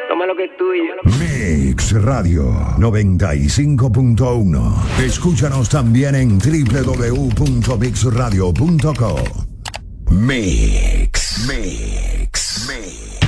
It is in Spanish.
Toma lo que es tuyo. Mix Radio 95.1. Escúchanos también en www.mixradio.co. Mix.